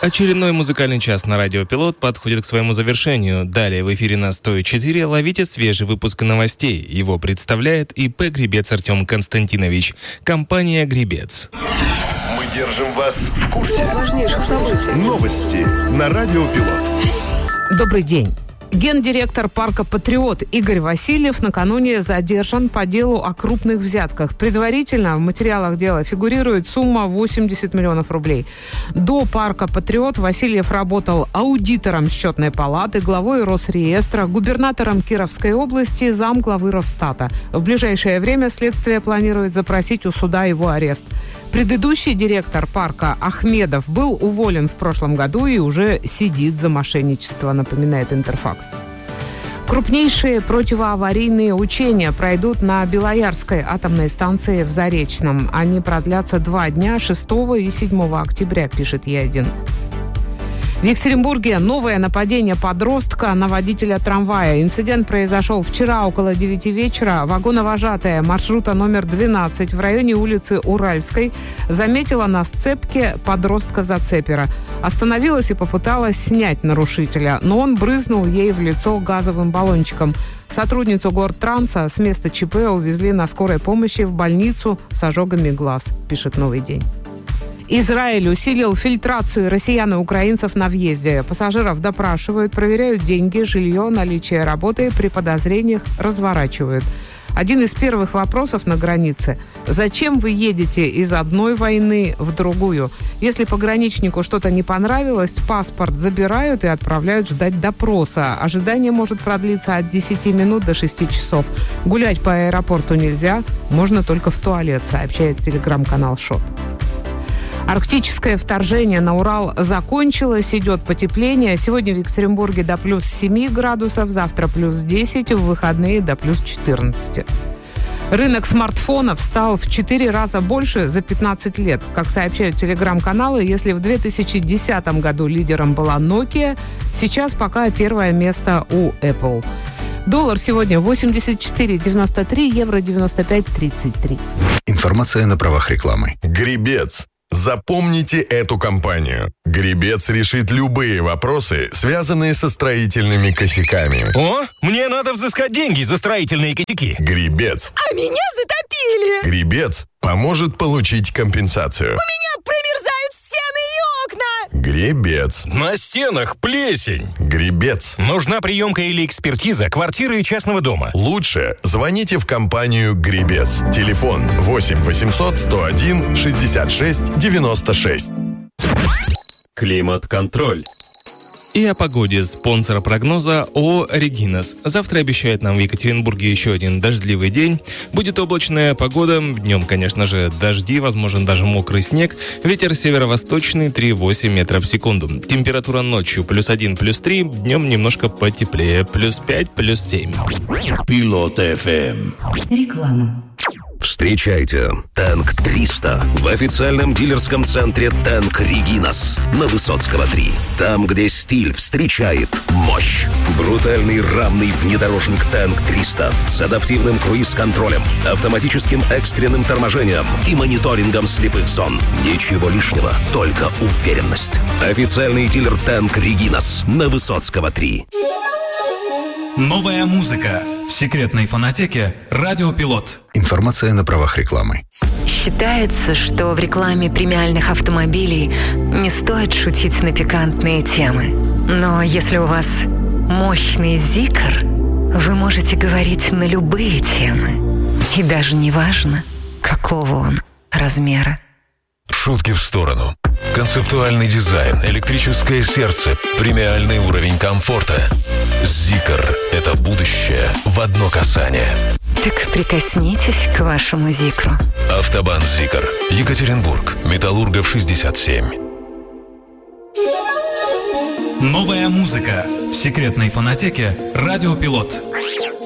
Очередной музыкальный час на Радио Пилот подходит к своему завершению. Далее в эфире на 104 ловите свежий выпуск новостей. Его представляет ИП «Гребец» Артем Константинович. Компания «Гребец». Мы держим вас в курсе важнейших событий. Новости на Радио Пилот. Добрый день. Гендиректор парка «Патриот» Игорь Васильев накануне задержан по делу о крупных взятках. Предварительно в материалах дела фигурирует сумма 80 миллионов рублей. До парка «Патриот» Васильев работал аудитором счетной палаты, главой Росреестра, губернатором Кировской области, замглавы Росстата. В ближайшее время следствие планирует запросить у суда его арест. Предыдущий директор парка Ахмедов был уволен в прошлом году и уже сидит за мошенничество, напоминает Интерфакс. Крупнейшие противоаварийные учения пройдут на Белоярской атомной станции в Заречном. Они продлятся 2 дня, 6 и 7 октября, пишет Е1. В Екатеринбурге новое нападение подростка на водителя трамвая. Инцидент произошел вчера около 9 вечера. Вагоновожатая маршрута номер 12 в районе улицы Уральской заметила на сцепке подростка-зацепера. Остановилась и попыталась снять нарушителя, но он брызнул ей в лицо газовым баллончиком. Сотрудницу Гортранса с места ЧП увезли на скорой помощи в больницу с ожогами глаз, пишет «Новый день». Израиль усилил фильтрацию россиян и украинцев на въезде. Пассажиров допрашивают, проверяют деньги, жилье, наличие работы, при подозрениях разворачивают. Один из первых вопросов на границе – зачем вы едете из одной войны в другую? Если пограничнику что-то не понравилось, паспорт забирают и отправляют ждать допроса. Ожидание может продлиться от 10 минут до 6 часов. Гулять по аэропорту нельзя, можно только в туалет, сообщает телеграм-канал «Шот». Арктическое вторжение на Урал закончилось, идет потепление. Сегодня в Екатеринбурге до плюс 7 градусов, завтра плюс 10, в выходные до плюс 14. Рынок смартфонов стал в 4 раза больше за 15 лет. Как сообщают телеграм-каналы, если в 2010 году лидером была Nokia, сейчас пока первое место у Apple. Доллар сегодня 84,93, евро 95,33. Информация на правах рекламы. Гребец. Запомните эту компанию. Гребец решит любые вопросы, связанные со строительными косяками. О, мне надо взыскать деньги за строительные косяки. Гребец. А меня затопили. Гребец поможет получить компенсацию. У меня промерзают стены и окна. Гребец. На стенах плесень. Гребец. Нужна приемка или экспертиза квартиры и частного дома. Лучше звоните в компанию «Гребец». Телефон 8 800 101 66 96. Климат-контроль. И о погоде. Спонсор прогноза ООО «Регинас». Завтра обещает нам в Екатеринбурге еще один дождливый день. Будет облачная погода. Днем, конечно же, дожди, возможен даже мокрый снег. Ветер северо-восточный 3,8 метров в секунду. Температура ночью +1, +3. Днем немножко потеплее. +5, +7. Пилот FM. Реклама. Встречайте «Танк 300» в официальном дилерском центре «Танк Регинас» на Высоцкого 3. Там, где стиль встречает мощь. Брутальный рамный внедорожник «Танк 300» с адаптивным круиз-контролем, автоматическим экстренным торможением и мониторингом слепых зон. Ничего лишнего, только уверенность. Официальный дилер «Танк Регинас» на Высоцкого 3. Новая музыка в секретной фонотеке «Радио Пилот». Информация на правах рекламы. Считается, что в рекламе премиальных автомобилей не стоит шутить на пикантные темы. Но если у вас мощный зикр, вы можете говорить на любые темы. И даже не важно, какого он размера. Шутки в сторону. Концептуальный дизайн, электрическое сердце, премиальный уровень комфорта. Зикр – это будущее в одно касание. Так прикоснитесь к вашему зикру. Автобан Зикр. Екатеринбург. Металлургов 67. Новая музыка в секретной фонотеке «Радио Пилот».